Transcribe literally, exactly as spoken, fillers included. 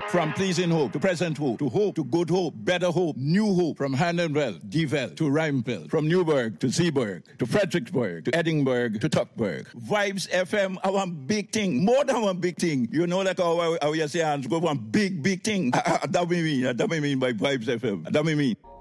From pleasing hope to present hope to hope to good hope, better hope, new hope. From Handonville, Deville to Rhymeville. From Newburgh to Zeeburg to Fredericksburg to Edinburgh to Tuckburg. Vibes F M, our big thing. More than one big thing. You know, like how, how you say, go one big, big thing. That we mean. That we mean by Vibes F M. That we mean.